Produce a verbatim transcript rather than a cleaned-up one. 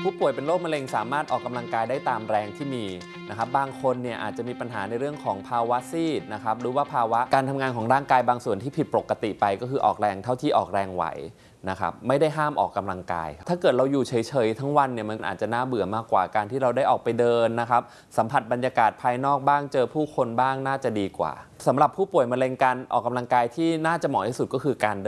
ผู้ป่วยเป็นโรคมะเร็งสามารถออกกำลังกายได้ตามแรงที่มีนะครับบางคนเนี่ยอาจจะมีปัญหาในเรื่องของภาวะซีดนะครับหรือว่าภาวะการทำงานของร่างกายบางส่วนที่ผิดปกติไปก็คือออกแรงเท่าที่ออกแรงไหวนะครับไม่ได้ห้ามออกกำลังกายถ้าเกิดเราอยู่เฉยๆทั้งวันเนี่ยมันอาจจะน่าเบื่อมากกว่าการที่เราได้ออกไปเดินนะครับสัมผัสบรรยากาศภายนอกบ้างเจอผู้คนบ้างน่าจะดีกว่าสำหรับผู้ป่วยมะเร็งการออกกำลังกายที่น่าจะเหมาะที่สุดก็คือการเดิน